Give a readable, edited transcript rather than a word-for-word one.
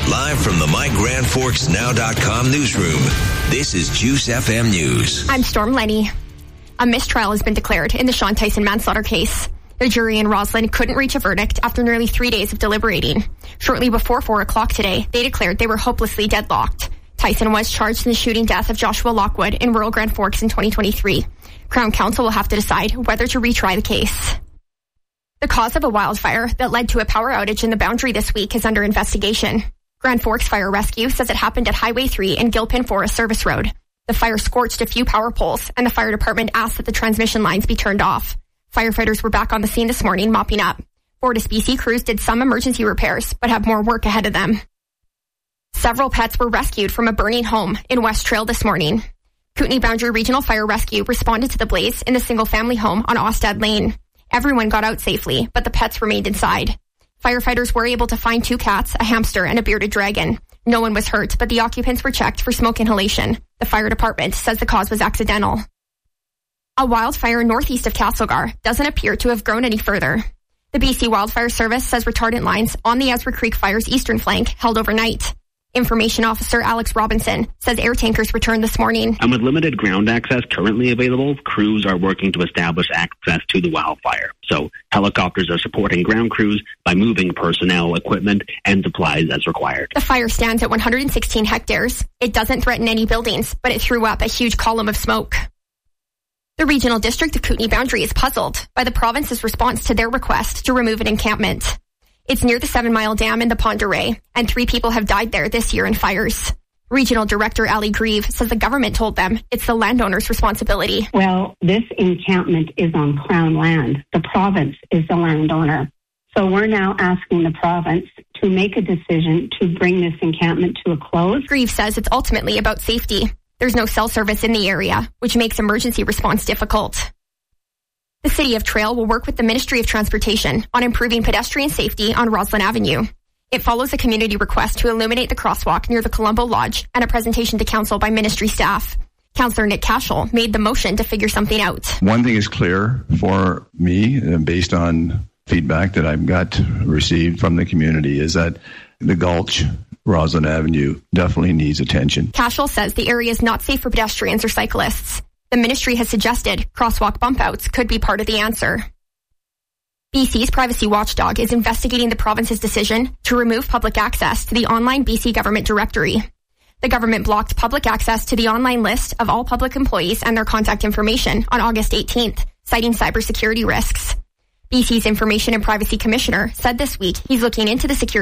Live from the MyGrandForksNow.com newsroom, this is Juice FM News. I'm Storm Lenny. A mistrial has been declared in the Sean Tyson manslaughter case. The jury in Roslyn couldn't reach a verdict after nearly 3 days of deliberating. Shortly before 4 o'clock today, they declared they were hopelessly deadlocked. Tyson was charged in the shooting death of Joshua Lockwood in rural Grand Forks in 2023. Crown Counsel will have to decide whether to retry the case. The cause of a wildfire that led to a power outage in the Boundary this week is under investigation. Grand Forks Fire Rescue says it happened at Highway 3 and Gilpin Forest Service Road. The fire scorched a few power poles, and the fire department asked that the transmission lines be turned off. Firefighters were back on the scene this morning mopping up. Fortis BC crews did some emergency repairs, but have more work ahead of them. Several pets were rescued from a burning home in West Trail this morning. Kootenay Boundary Regional Fire Rescue responded to the blaze in the single-family home on Ostad Lane. Everyone got out safely, but the pets remained inside. Firefighters were able to find 2 cats, a hamster, and a bearded dragon. No one was hurt, but the occupants were checked for smoke inhalation. The fire department says the cause was accidental. A wildfire northeast of Castlegar doesn't appear to have grown any further. The BC Wildfire Service says retardant lines on the Ezra Creek Fire's eastern flank held overnight. Information Officer Alex Robinson says air tankers returned this morning. And with limited ground access currently available, crews are working to establish access to the wildfire. So helicopters are supporting ground crews by moving personnel, equipment, and supplies as required. The fire stands at 116 hectares. It doesn't threaten any buildings, but it threw up a huge column of smoke. The Regional District of Kootenay Boundary is puzzled by the province's response to their request to remove an encampment. It's near the 7 Mile Dam in the Pend d'Oreille, and 3 people have died there this year in fires. Regional Director Ali Grieve says the government told them it's the landowner's responsibility. Well, this encampment is on Crown land. The province is the landowner. So we're now asking the province to make a decision to bring this encampment to a close. Grieve says it's ultimately about safety. There's no cell service in the area, which makes emergency response difficult. The City of Trail will work with the Ministry of Transportation on improving pedestrian safety on Roslyn Avenue. It follows a community request to illuminate the crosswalk near the Colombo Lodge and a presentation to Council by ministry staff. Councillor Nick Cashel made the motion to figure something out. One thing is clear for me, based on feedback that I've got received from the community, is that the Gulch, Roslyn Avenue, definitely needs attention. Cashel says the area is not safe for pedestrians or cyclists. The ministry has suggested crosswalk bump outs could be part of the answer. BC's privacy watchdog is investigating the province's decision to remove public access to the online BC government directory. The government blocked public access to the online list of all public employees and their contact information on August 18th, citing cybersecurity risks. BC's Information and Privacy Commissioner said this week he's looking into the security